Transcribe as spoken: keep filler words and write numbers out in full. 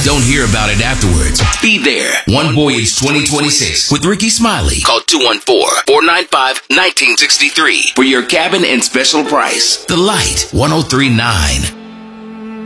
Don't hear about it afterwards. Be there. One Voyage twenty twenty-six with Ricky Smiley. Call two one four, four nine five, one nine six three for your cabin and special price. The Light, one oh three point nine.